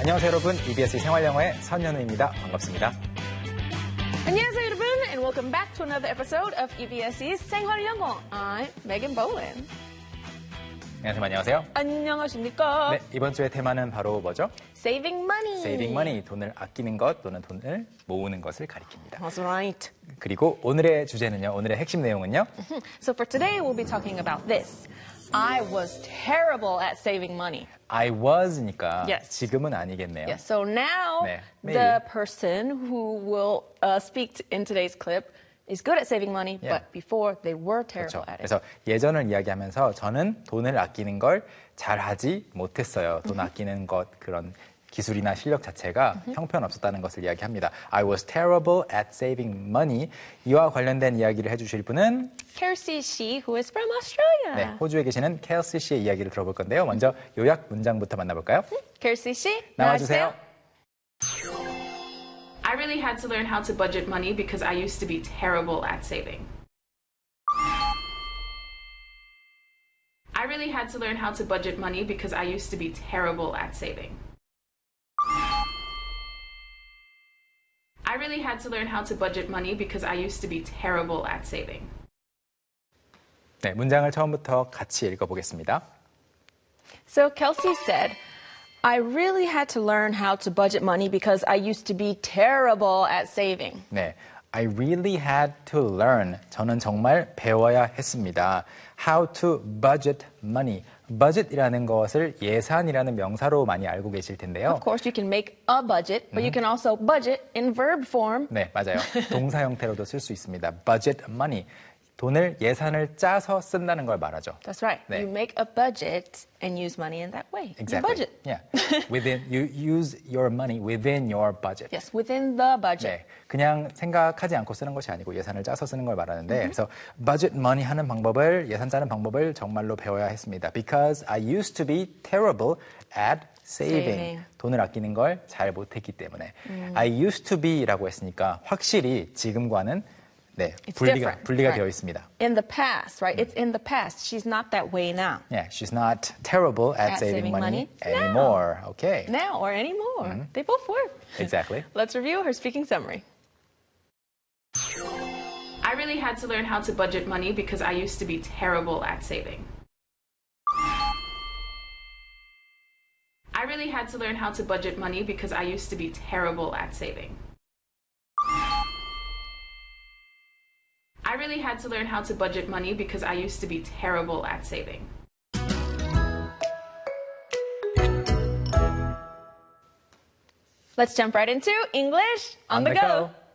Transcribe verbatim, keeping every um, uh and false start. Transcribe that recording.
안녕하세요 여러분, 이비에스 생활영어의 선현우입니다. 반갑습니다. 안녕하세요 여러분, and welcome back to another episode of 이비에스's 생활영어. I'm Megan Bowen. 안녕하세요. 안녕하세요. 안녕하십니까? 네, 이번 주의 테마는 바로 뭐죠? Saving money. Saving money, 돈을 아끼는 것 또는 돈을 모으는 것을 가리킵니다. That's right. 그리고 오늘의 주제는요, 오늘의 핵심 내용은요. So for today we'll be talking about this. I was terrible at saving money. I was니까 Yes. 지금은 아니겠네요. Yes. So now 네, the person who will uh, speak in today's clip is good at saving money, Yeah. but before they were terrible 그렇죠. at it. 그래서 예전을 이야기하면서 저는 돈을 아끼는 걸 잘하지 못했어요. 돈 아끼는 것 그런 기술이나 실력 자체가 형편없었다는 것을 이야기합니다. I was terrible at saving money. 이와 관련된 이야기를 해주실 분은 Kelsey Shi, who is from Australia. 네, 호주에 계시는 켈시 씨의 이야기를 들어볼 건데요. 먼저 요약 문장부터 만나볼까요? Kelsey Shi, 나와주세요. I really had to learn how to budget money because I used to be terrible at saving. I really had to learn how to budget money because I used to be terrible at saving. I really had to learn how to budget money because I used to be terrible at saving. 네, 문장을 처음부터 같이 읽어보겠습니다. So Kelsey said, I really had to learn how to budget money because I used to be terrible at saving. 네, I really had to learn. 저는 정말 배워야 했습니다. How to budget money. budget이라는 것을 예산이라는 명사로 많이 알고 계실 텐데요. Of course, you can make a budget, but you can also budget in verb form. 네, 맞아요. 동사 형태로도 쓸 수 있습니다. budget money. 돈을 예산을 짜서 쓴다는 걸 말하죠. That's right. 네. You make a budget and use money in that way. Exactly. You budget. Yeah. Within you use your money within your budget. Yes, within the budget. 네, 그냥 생각하지 않고 쓰는 것이 아니고 예산을 짜서 쓰는 걸 말하는데 그래서 budget money 하는 방법을 예산 짜는 방법을 정말로 배워야 했습니다. Because I used to be terrible at saving. Saving. 돈을 아끼는 걸 잘 못했기 때문에 I used to be라고 했으니까 확실히 지금과는 네, It's 분리가 different. 분리가 Right. 되어 있습니다. In the past, right? It's in the past. She's not that way now. Yeah, she's not terrible at, At saving, saving money, money anymore. Okay. Now or anymore. They both work. Exactly. Let's review her speaking summary. I really had to learn how to budget money because I used to be terrible at saving. I really had to learn how to budget money because I used to be terrible at saving. I really had to learn how to budget money because I used to be terrible at saving. Let's jump right into English on, On the, the go. go.